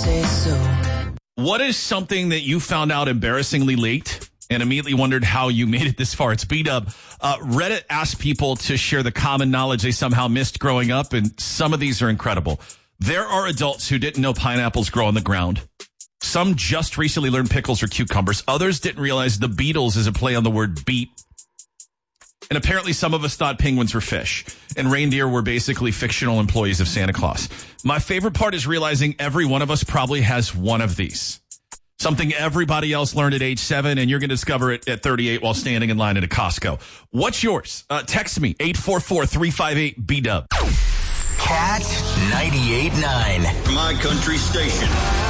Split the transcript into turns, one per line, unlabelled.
say so.
What is something that you found out embarrassingly late and immediately wondered how you made it this far? It's B-Dub. Reddit asked people to share the common knowledge they somehow missed growing up, and some of these are incredible. There are adults who didn't know pineapples grow on the ground. Some just recently learned pickles are cucumbers. Others didn't realize the Beatles is a play on the word beet. And apparently some of us thought penguins were fish and reindeer were basically fictional employees of Santa Claus. My favorite part is realizing every one of us probably has one of these. Something everybody else learned at age 7, and you're going to discover it at 38 while standing in line at a Costco. What's yours? Text me, 844-358-BDUB.
Cat 98.9.
My country station.